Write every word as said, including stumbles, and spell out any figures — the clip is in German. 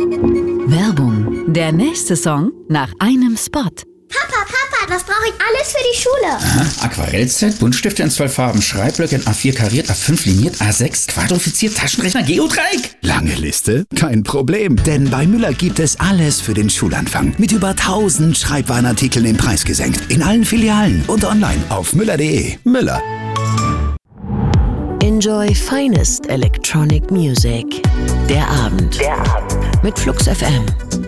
Werbung. Der nächste Song nach einem Spot. Papa, Papa, was brauche ich alles für die Schule? Aha, Aquarellset, Buntstifte in zwölf Farben, Schreibblöcke in A vier kariert, A fünf liniert, A sechs quadrifiziert, Taschenrechner, Geodreieck. Lange Liste? Kein Problem, denn bei Müller gibt es alles für den Schulanfang. Mit über tausend Schreibwarenartikeln im Preis gesenkt. In allen Filialen und online auf müller punkt de. Müller. Enjoy finest electronic music. Der Abend. Der Abend. Mit Flux F M.